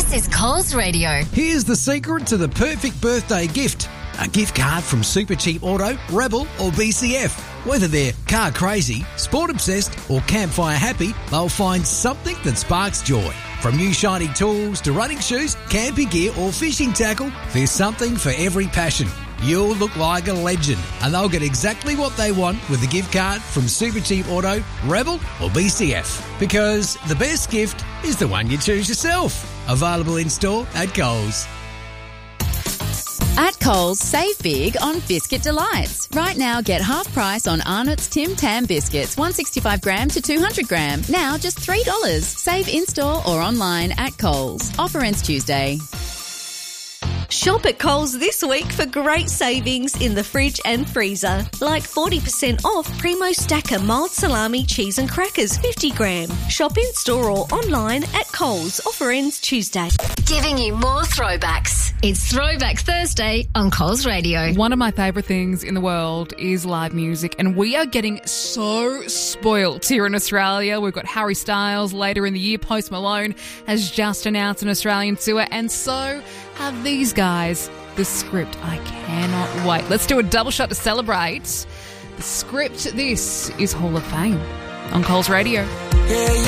This is Coles Radio. Here's the secret to the perfect birthday gift. A gift card from Supercheap Auto, Rebel or BCF. Whether they're car crazy, sport obsessed or campfire happy, they'll find something that sparks joy. From new shiny tools to running shoes, camping gear or fishing tackle, there's something for every passion. You'll look like a legend and they'll get exactly what they want with a gift card from Supercheap Auto, Rebel or BCF. Because the best gift is the one you choose yourself. Available in store at Coles. At Coles, save big on Biscuit Delights. Right now, get half price on Arnott's Tim Tam biscuits, 165 gram to 200 gram. Now just $3. Save in-store or online at Coles. Offer ends Tuesday. Shop at Coles this week for great savings in the fridge and freezer. Like 40% off Primo Stacker mild salami cheese and crackers 50 gram. Shop in store or online at Coles. Offer ends Tuesday. Giving you more throwbacks. It's Throwback Thursday on Coles Radio. One of my favourite things in the world is live music, and we are getting so spoilt here in Australia. We've got Harry Styles later in the year. Post Malone has just announced an Australian tour, and so have these guys. The Script. I cannot wait. Let's do a double shot to celebrate. The Script. This is Hall of Fame on Coles Radio.